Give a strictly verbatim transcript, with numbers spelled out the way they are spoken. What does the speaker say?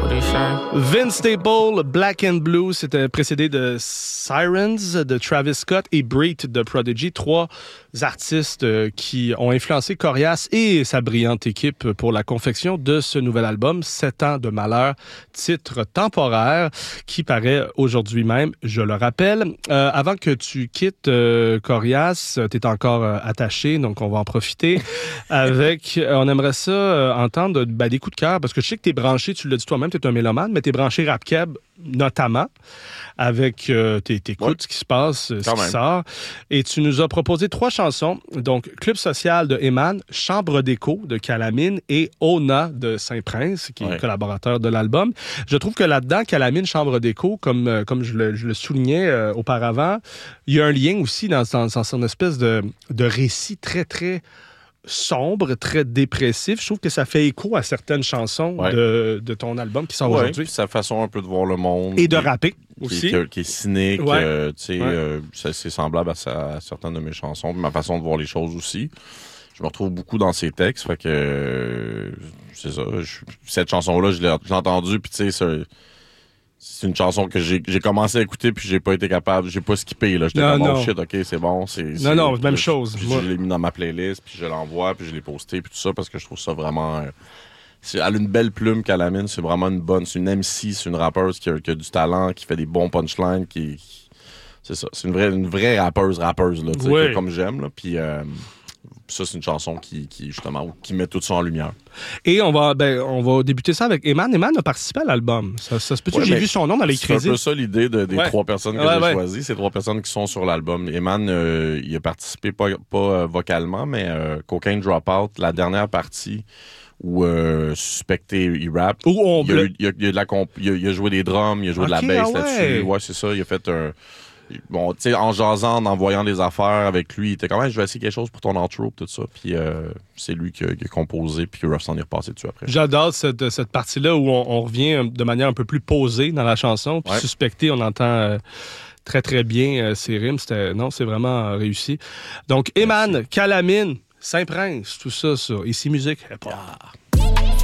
Vince Staples, Black and Blue, c'était précédé de Sirens de Travis Scott et Breed de Prodigy, trois artistes qui ont influencé Corias et sa brillante équipe pour la confection de ce nouvel album, Sept ans de malheur, titre temporaire, qui paraît aujourd'hui même, je le rappelle. Euh, avant que tu quittes euh, Corias, tu es encore euh, attaché, donc on va en profiter. Avec, euh, on aimerait ça euh, entendre ben, des coups de cœur, parce que je sais que tu es branché, tu l'as dit toi-même, tu es un mélomane, mais tu es branché rap-keb notamment, avec euh, tes écoutes, ouais. ce qui se passe, ce qui sort. Et tu nous as proposé trois chansons, donc Club social de Eman, Chambre d'écho de Calamine et Ona de Saint-Prince, qui ouais. est collaborateur de l'album. Je trouve que là-dedans, Calamine, Chambre d'écho, comme, euh, comme je, le, je le soulignais euh, auparavant, il y a un lien aussi dans, dans, dans son espèce de, de récit très, très sombre, très dépressif. Je trouve que ça fait écho à certaines chansons ouais. de, de ton album qui sort ouais, aujourd'hui. Puis sa façon un peu de voir le monde. Et de rapper aussi. Qui, qui est cynique. Ouais. Euh, tu sais, ouais. euh, c'est, c'est semblable à, sa, à certaines de mes chansons. Puis ma façon de voir les choses aussi. Je me retrouve beaucoup dans ses textes. Fait que, euh, c'est ça. Je, cette chanson-là, je l'ai, je l'ai entendue. Puis tu sais, c'est, c'est une chanson que j'ai, j'ai commencé à écouter puis j'ai pas été capable, j'ai pas skippé là, j'étais comme oh shit, ok c'est bon, c'est, non c'est, non même je, chose. Je, je l'ai mis dans ma playlist puis je l'envoie puis je l'ai posté puis tout ça parce que je trouve ça vraiment, euh, c'est, elle a une belle plume Calamine, c'est vraiment une bonne, c'est une M C, c'est une rappeuse qui a, qui a du talent, qui fait des bons punchlines, qui, qui c'est ça, c'est une vraie, une vraie rappeuse rappeuse là, tu sais, oui. comme j'aime là, puis euh, ça, c'est une chanson qui, qui, justement, qui met tout ça en lumière. Et on va, ben, on va débuter ça avec Eman. Eman a participé à l'album. Ça, ça se peut-tu? Ouais, j'ai vu son nom dans les crédits. C'est un peu ça l'idée de, des ouais. trois personnes que ouais, j'ai ouais. choisies. Ces trois personnes qui sont sur l'album. Eman, euh, il a participé pas, pas euh, vocalement, mais euh, Cocaine Dropout, la dernière partie où euh, Suspecté, il rappe. Où on il, a eu, il, a, il, a de la comp- il, a, il a joué des drums, il a joué okay, de la bass ah ouais. là-dessus. Ouais, c'est ça. Il a fait un... Bon, tu sais, en jasant, en envoyant des affaires avec lui, il était quand même, je vais essayer quelque chose pour ton outro, tout ça. Puis euh, c'est lui qui a, qui a composé, puis Ruff s'en est repassé dessus après. J'adore cette, cette partie-là où on, on revient de manière un peu plus posée dans la chanson. Puis ouais. Suspecté, on entend euh, très, très bien euh, ses rimes. C'était, non, c'est vraiment euh, réussi. Donc, Eman, Calamine, Saint-Prince, tout ça, ça. Ici, musique, hip-hop. Ah.